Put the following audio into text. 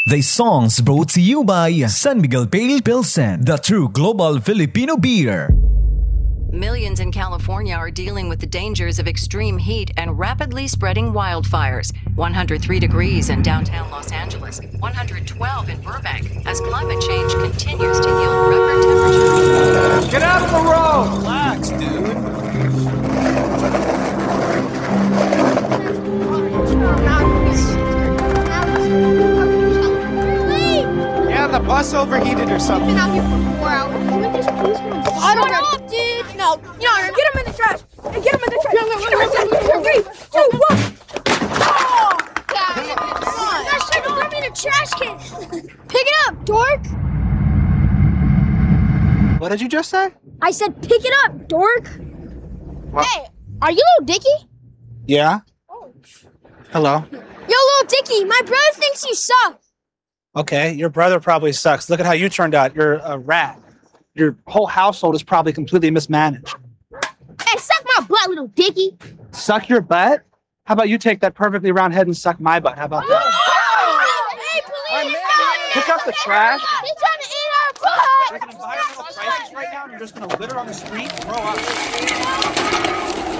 These songs brought to you by San Miguel Pale Pilsen, the true global Filipino beer. Millions in California are dealing with the dangers of extreme heat and rapidly spreading wildfires. 103 degrees in downtown Los Angeles, 112 in Burbank, as climate change continues to yield record temperatures. Get out of the road! Relax, dude. Yeah, the bus overheated or something. Been out here for 4 hours. Can we just please go? Shut up, dude! No, get him in the trash! Hey, get him in the trash! 3, 2, 1! Oh! That shit don't let me in the trash can! Pick it up, dork! What did you just say? I said pick it up, dork! What? Hey, are you Little Dicky? Yeah? Hello? Yo, Little Dicky, my brother thinks you suck! Okay, your brother probably sucks. Look at how you turned out. You're a rat. Your whole household is probably completely mismanaged. Hey, suck my butt, Little Dicky! Suck your butt? How about you take that perfectly round head and suck my butt? How about that? Hey, police! Pick up the trash. He's trying to eat our butt! You're gonna buy environmental crisis right now and you're just gonna litter on the street? Grow up.